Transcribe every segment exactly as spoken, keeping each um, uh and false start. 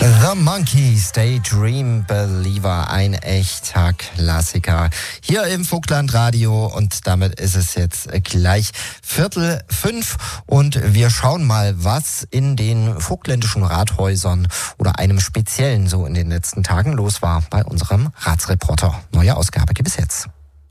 The Monkees, Daydream Believer, ein echter Klassiker. Hier im Vogtland Radio und damit ist es jetzt gleich Viertel fünf und wir schauen mal, was in den vogtländischen Rathäusern oder einem speziellen so in den letzten Tagen los war bei unserem Ratsreporter. Neue Ausgabe gibt es jetzt.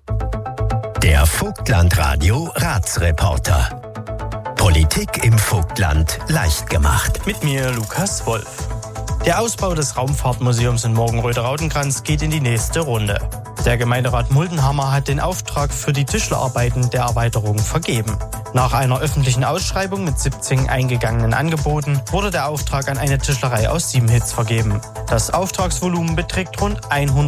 Der Vogtland Radio Ratsreporter. Politik im Vogtland leicht gemacht. Mit mir Lukas Wolf. Der Ausbau des Raumfahrtmuseums in Morgenröder-Rautenkranz geht in die nächste Runde. Der Gemeinderat Muldenhammer hat den Auftrag für die Tischlerarbeiten der Erweiterung vergeben. Nach einer öffentlichen Ausschreibung mit siebzehn eingegangenen Angeboten wurde der Auftrag an eine Tischlerei aus Siebenhitz vergeben. Das Auftragsvolumen beträgt rund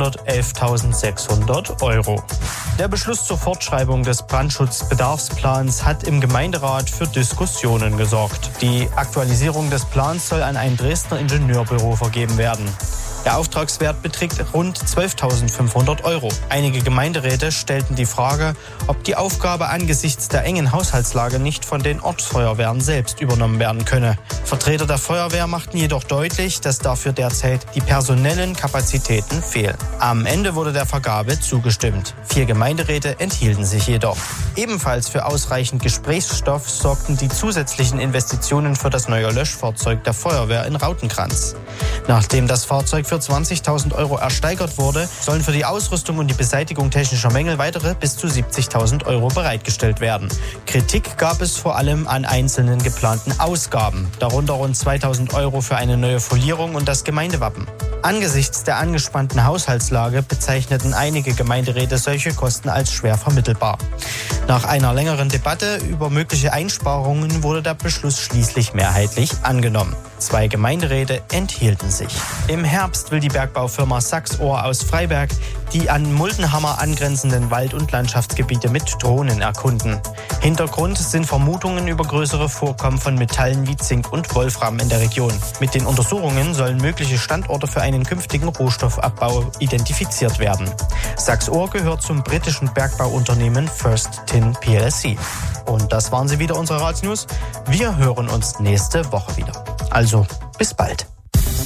hundertelftausendsechshundert Euro. Der Beschluss zur Fortschreibung des Brandschutzbedarfsplans hat im Gemeinderat für Diskussionen gesorgt. Die Aktualisierung des Plans soll an ein Dresdner Ingenieurbüro vergeben werden. Der Auftragswert beträgt rund zwölftausendfünfhundert Euro. Einige Gemeinderäte stellten die Frage, ob die Aufgabe angesichts der engen Haushaltslage nicht von den Ortsfeuerwehren selbst übernommen werden könne. Vertreter der Feuerwehr machten jedoch deutlich, dass dafür derzeit die personellen Kapazitäten fehlen. Am Ende wurde der Vergabe zugestimmt. Vier Gemeinderäte enthielten sich jedoch. Ebenfalls für ausreichend Gesprächsstoff sorgten die zusätzlichen Investitionen für das neue Löschfahrzeug der Feuerwehr in Rautenkranz. Nachdem das Fahrzeug für zwanzigtausend Euro ersteigert wurde, sollen für die Ausrüstung und die Beseitigung technischer Mängel weitere bis zu siebzigtausend Euro bereitgestellt werden. Kritik gab es vor allem an einzelnen geplanten Ausgaben, darunter rund zweitausend Euro für eine neue Folierung und das Gemeindewappen. Angesichts der angespannten Haushaltslage bezeichneten einige Gemeinderäte solche Kosten als schwer vermittelbar. Nach einer längeren Debatte über mögliche Einsparungen wurde der Beschluss schließlich mehrheitlich angenommen. Zwei Gemeinderäte enthielten sich. Im Herbst will die Bergbaufirma Sachsohr aus Freiberg die an Muldenhammer angrenzenden Wald- und Landschaftsgebiete mit Drohnen erkunden. Hintergrund sind Vermutungen über größere Vorkommen von Metallen wie Zink und Wolfram in der Region. Mit den Untersuchungen sollen mögliche Standorte für einen künftigen Rohstoffabbau identifiziert werden. Sachsohr gehört zum britischen Bergbauunternehmen First Tin P L C. Und das waren sie wieder, unsere Ratsnews. Wir hören uns nächste Woche wieder. Also, bis bald.